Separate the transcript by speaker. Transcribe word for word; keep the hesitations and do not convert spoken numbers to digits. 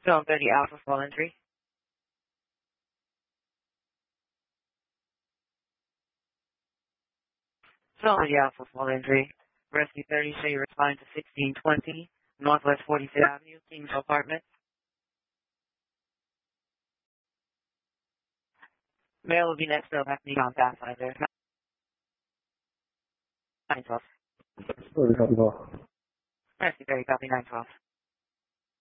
Speaker 1: Film thirty Alpha full entry. Film thirty Alpha full entry. Rescue thirty, show you respond to sixteen twenty Northwest forty-fifth Avenue, Kings Apartment. Mail will be next up after the on Pathfinder. nine twelve.
Speaker 2: Sorry, copy call.
Speaker 1: Rescue thirty, copy nine twelve.